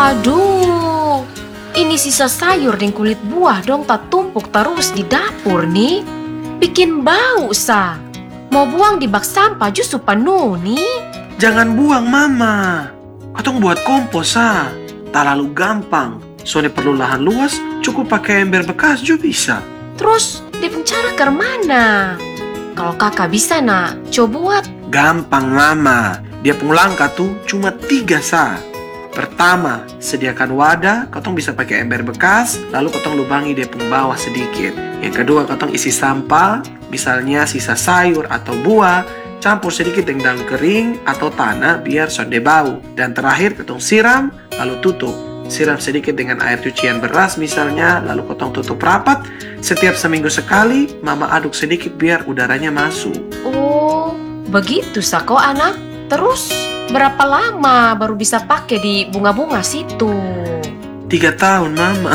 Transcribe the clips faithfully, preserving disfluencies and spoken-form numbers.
Aduh, ini sisa sayur dan kulit buah dong tak tumpuk terus di dapur nih. Bikin bau sa. Mau buang di bak sampah justru penuh nih. Jangan buang mama. Katong buat kompos sa. Tak lalu gampang. Soalnya perlu lahan luas, cukup pakai ember bekas juga bisa. Terus dia cara ke mana? Kalau kakak bisa nak, coba buat. Gampang mama. Dia pun langkah tuh cuma tiga sa. Pertama, sediakan wadah, katong bisa pakai ember bekas, lalu katong lubangi dia pun bawah sedikit. Yang kedua, katong isi sampah, misalnya sisa sayur atau buah, campur sedikit dengan daun kering atau tanah biar sonde bau. Dan terakhir, katong siram, lalu tutup. Siram sedikit dengan air cucian beras misalnya, lalu katong tutup rapat. Setiap seminggu sekali, mama aduk sedikit biar udaranya masuk. Oh, begitu sako anak. Terus berapa lama baru bisa pakai di bunga-bunga situ? Tiga tahun mama.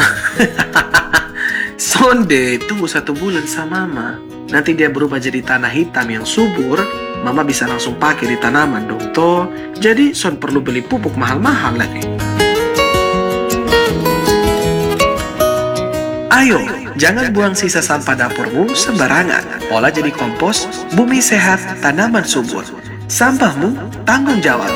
Sonde tunggu satu bulan sama mama. Nanti dia berubah jadi tanah hitam yang subur. Mama bisa langsung pakai di tanaman dong toh. Jadi son perlu beli pupuk mahal-mahal lagi. Ayo, jangan buang sisa sampah dapurmu sembarangan. Olah jadi kompos, bumi sehat, tanaman subur. Sampahmu tanggung jawab.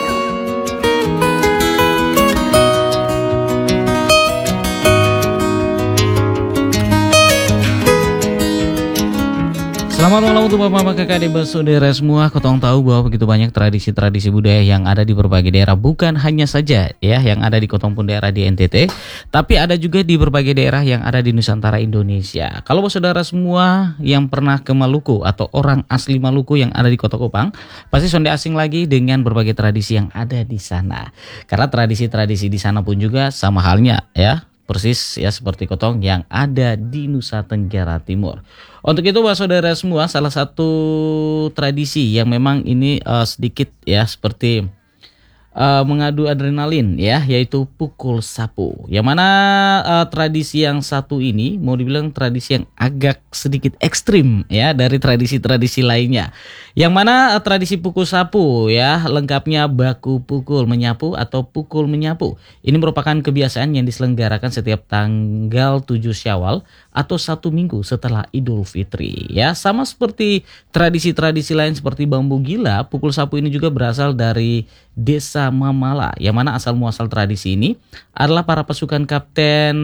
Selamat malam untuk bapak-bapak, kakak, adik, saudara semua. Kotong tahu bahwa begitu banyak tradisi-tradisi budaya yang ada di berbagai daerah. Bukan hanya saja ya yang ada di Kotong pun daerah di N T T, tapi ada juga di berbagai daerah yang ada di Nusantara Indonesia. Kalau saudara semua yang pernah ke Maluku atau orang asli Maluku yang ada di Kota Kupang, pasti sonde asing lagi dengan berbagai tradisi yang ada di sana. Karena tradisi-tradisi di sana pun juga sama halnya ya. Persis ya seperti Kotong yang ada di Nusa Tenggara Timur. Untuk itu buat saudara semua, salah satu tradisi yang memang ini uh, sedikit ya seperti uh, mengadu adrenalin ya, yaitu pukul sapu. Yang mana uh, tradisi yang satu ini mau dibilang tradisi yang agak sedikit ekstrim ya dari tradisi-tradisi lainnya. Yang mana uh, tradisi pukul sapu ya lengkapnya baku pukul menyapu atau pukul menyapu. Ini merupakan kebiasaan yang diselenggarakan setiap tanggal tujuh Syawal atau satu minggu setelah Idul Fitri. Ya, sama seperti tradisi-tradisi lain seperti bambu gila, pukul sapu ini juga berasal dari Desa Mamala. Yang mana asal muasal tradisi ini adalah para pasukan Kapten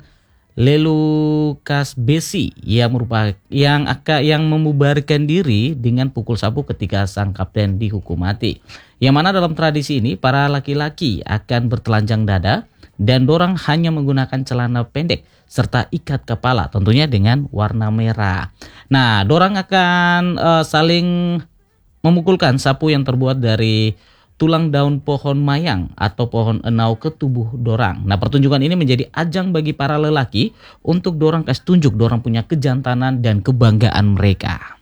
Lelukas Besi yang merupakan yang akan yang membubarkan diri dengan pukul sapu ketika sang kapten dihukum mati. Yang mana dalam tradisi ini para laki-laki akan bertelanjang dada dan dorang hanya menggunakan celana pendek serta ikat kepala tentunya dengan warna merah. Nah, dorang akan uh, saling memukulkan sapu yang terbuat dari tulang daun pohon mayang atau pohon enau ke tubuh dorang. Nah, pertunjukan ini menjadi ajang bagi para lelaki untuk dorang kasih tunjuk dorang punya kejantanan dan kebanggaan mereka.